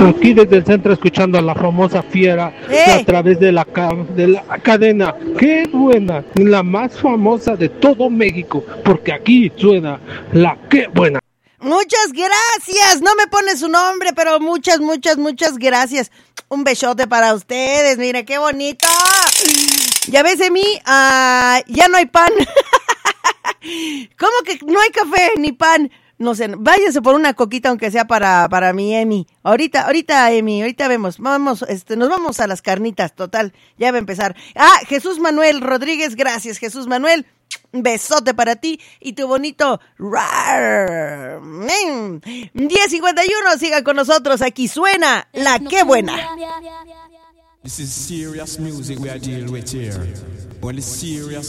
Aquí desde el centro escuchando a la famosa Fiera a través de la cadena. ¡Qué buena! La más famosa de todo México, porque aquí suena la Qué Buena. Muchas gracias. No me pone su nombre, pero muchas gracias. Un besote para ustedes. Mire, qué bonito. Ya ves, Emi, ya no hay pan. ¿Cómo que no hay café ni pan? No sé, váyase por una coquita aunque sea para mi Emi. Ahorita, Emi, ahorita vemos. Vamos, nos vamos a las carnitas, total. Ya va a empezar. Jesús Manuel Rodríguez, gracias, Jesús Manuel. Un besote para ti y tu bonito rar. 10:51, sigan con nosotros. Aquí suena la Qué Buena. This is serious music we are dealing with here. When it's serious